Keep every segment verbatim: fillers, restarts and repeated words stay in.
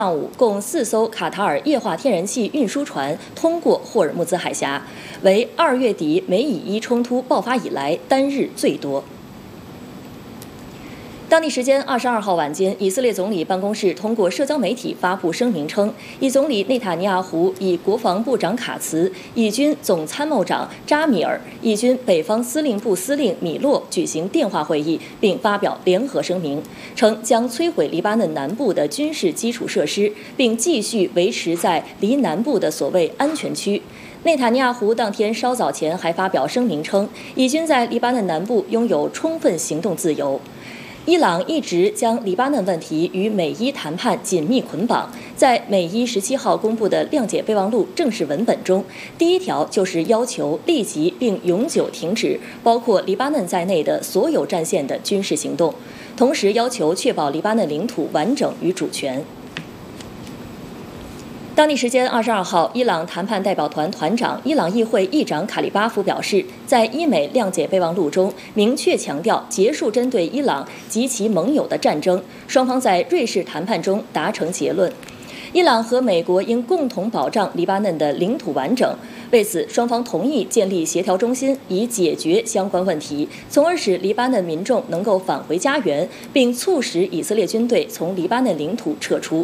上午，共四艘卡塔尔液化天然气运输船通过霍尔木兹海峡，为二月底美以伊冲突爆发以来单日最多。当地时间二十二号晚间，以色列总理办公室通过社交媒体发布声明称，以总理内塔尼亚胡、以国防部长卡茨、以军总参谋长扎米尔、以军北方司令部司令米洛举行电话会议，并发表联合声明，称将摧毁黎巴嫩南部的军事基础设施，并继续维持在离南部的所谓安全区。内塔尼亚胡当天稍早前还发表声明称，以军在黎巴嫩南部拥有充分行动自由。伊朗一直将黎巴嫩问题与美伊谈判紧密捆绑，在美伊十七号公布的谅解备忘录正式文本中，第一条就是要求立即并永久停止包括黎巴嫩在内的所有战线的军事行动，同时要求确保黎巴嫩领土完整与主权。当地时间二十二号，伊朗谈判代表团团长、伊朗议会议长卡利巴夫表示，在伊美谅解备忘录中明确强调结束针对伊朗及其盟友的战争，双方在瑞士谈判中达成结论。伊朗和美国应共同保障黎巴嫩的领土完整，为此，双方同意建立协调中心，以解决相关问题，从而使黎巴嫩民众能够返回家园，并促使以色列军队从黎巴嫩领土撤出。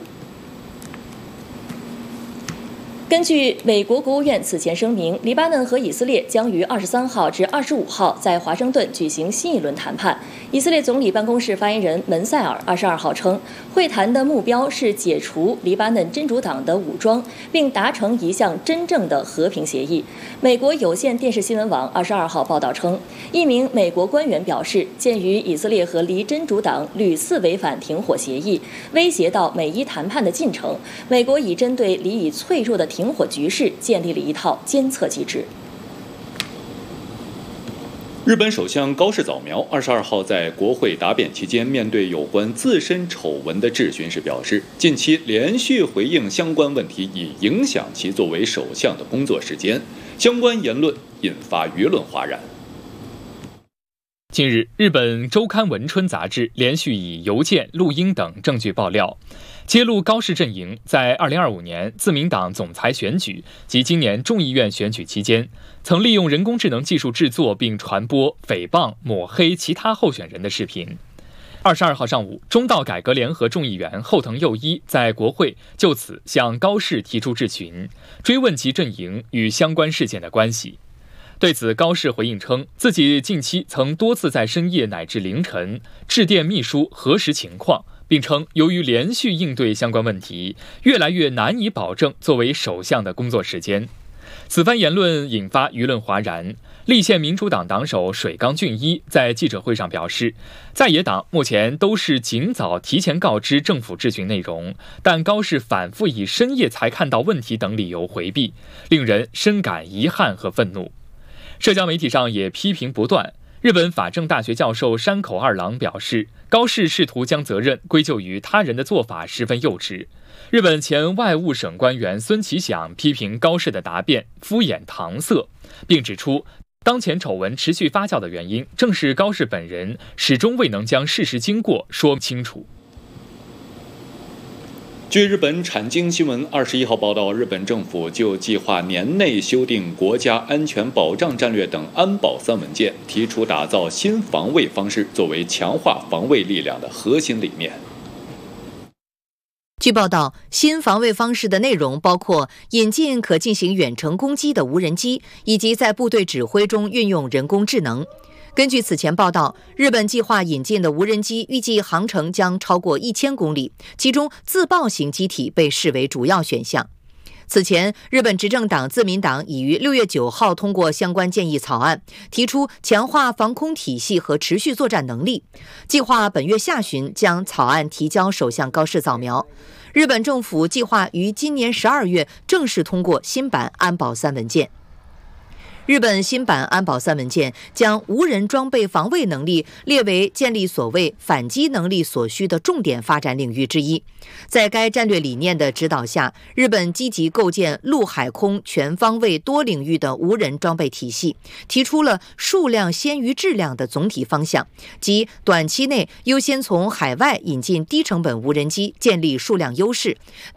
根据美国国务院此前声明，黎巴嫩和以色列将于二十三号至二十五号在华盛顿举行新一轮谈判。以色列总理办公室发言人门塞尔二十二号称，会谈的目标是解除黎巴嫩真主党的武装，并达成一项真正的和平协议。美国有线电视新闻网二十二号报道称，一名美国官员表示，鉴于以色列和黎真主党屡次违反停火协议，威胁到美伊谈判的进程，美国已针对黎以脆弱的停火局势建立了一套监测机制。 日本首相高市早苗二十二号在国会答辩期间，面对有关自身丑闻的质询时表示，近期连续回应相关问题已影响其作为首相的工作时间，相关言论引发舆论哗然。 近日，日本周刊文春杂志连续以邮件、录音等证据爆料，揭露高市阵营在二零二五年自民党总裁选举及今年众议院选举期间，曾利用人工智能技术制作并传播诽谤、抹黑其他候选人的视频。二十二号上午，中道改革联合众议员后藤佑一在国会就此向高市提出质询，追问其阵营与相关事件的关系。对此，高市回应称，自己近期曾多次在深夜乃至凌晨致电秘书核实情况，并称由于连续应对相关问题，越来越难以保证作为首相的工作时间。此番言论引发舆论哗然。立宪民主党党首水冈俊一在记者会上表示，在野党目前都是尽早提前告知政府质询内容，但高市反复以深夜才看到问题等理由回避，令人深感遗憾和愤怒。社交媒体上也批评不断。日本法政大学教授山口二郎表示，高市试图将责任归咎于他人的做法十分幼稚。日本前外务省官员孙其响批评高市的答辩敷衍搪塞，并指出，当前丑闻持续发酵的原因正是高市本人始终未能将事实经过说清楚。 据日本产经新闻二十一号报道，日本政府就计划年内修订国家安全保障战略等安保三文件，提出打造新防卫方式作为强化防卫力量的核心理念。 据报道，新防卫方式的内容包括引进可进行远程攻击的无人机，以及在部队指挥中运用人工智能。根据此前报道，日本计划引进的无人机预计航程将超过一千公里，其中自爆型机体被视为主要选项。此前，日本执政党自民党已于六月九号通过相关建议草案，提出强化防空体系和持续作战能力，计划本月下旬将草案提交首相高市早苗。日本政府计划于今年十二月正式通过新版安保三文件。 日本新版安保三文件将无人装备防卫能力列为建立所谓反击能力所需的重点发展领域之一。在该战略理念的指导下，日本积极构建陆海空全方位多领域的无人装备体系，提出了数量先于质量的总体方向，即短期内优先从海外引进低成本无人机，建立数量优势。